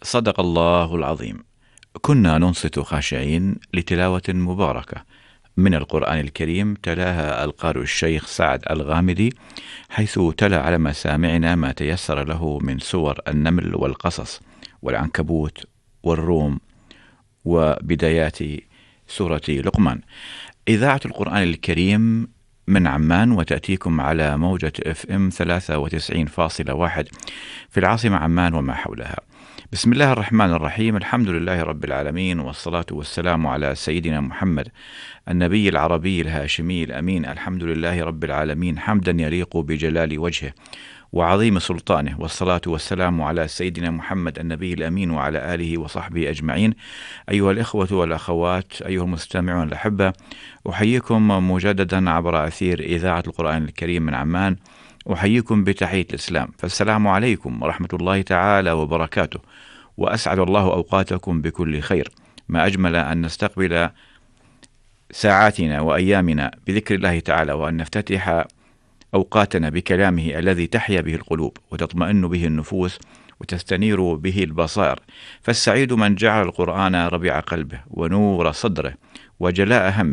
صدق الله العظيم. كنا ننصت خاشعين لتلاوة مباركة من القرآن الكريم تلاها القارئ الشيخ سعد الغامدي، حيث تلا على مسامعنا ما تيسر له من سور النمل والقصص والعنكبوت والروم وبدايات سورة لقمان. إذاعة القرآن الكريم من عمان، وتأتيكم على موجة FM 93.1 في العاصمة عمان وما حولها. بسم الله الرحمن الرحيم، الحمد لله رب العالمين، والصلاة والسلام على سيدنا محمد النبي العربي الهاشمي الأمين. الحمد لله رب العالمين حمدا يليق بجلال وجهه وعظيم سلطانه، والصلاة والسلام على سيدنا محمد النبي الأمين وعلى آله وصحبه أجمعين. أيها الإخوة والأخوات، أيها المستمعون الأحبة، أحييكم مجددا عبر أثير إذاعة القرآن الكريم من عمان. أحييكم بتحية الإسلام، فالسلام عليكم ورحمة الله تعالى وبركاته، وأسعد الله أوقاتكم بكل خير. ما أجمل أن نستقبل ساعاتنا وأيامنا بذكر الله تعالى، وأن نفتتح أوقاتنا بكلامه الذي تحيا به القلوب وتطمئن به النفوس وتستنير به البصائر. فالسعيد من جعل القرآن ربيع قلبه ونور صدره وجلاء همه